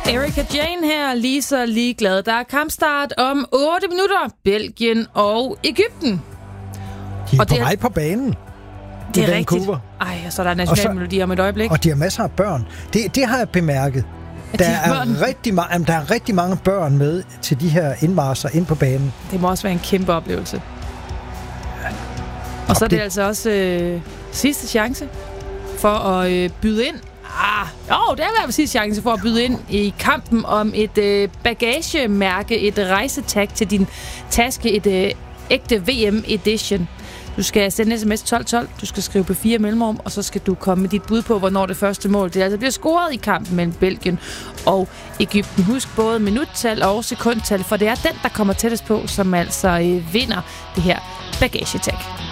Erika Jane her, lige så ligeglad. Der er kampstart om 8 minutter. Belgien og Egypten. De er på vej på banen. Det er rigtigt. Ej, og så er der nationalmelodi om et øjeblik. Og de har masser af børn. Det har jeg bemærket. Der er rigtig mange børn med til de her indmarscher ind på banen. Det må også være en kæmpe oplevelse. Og så er det altså også sidste chance for at byde ind. Det er i hvert fald sidste chance for at byde ind i kampen om et bagagemærke, et rejsetag til din taske, et ægte VM edition. Du skal sende sms 1212, du skal skrive på 4 mellemrum, og så skal du komme med dit bud på, hvornår det første mål det altså bliver scoret i kampen mellem Belgien og Egypten. Husk både minuttal og sekundtal, for det er den, der kommer tættest på, som altså vinder det her bagagetag.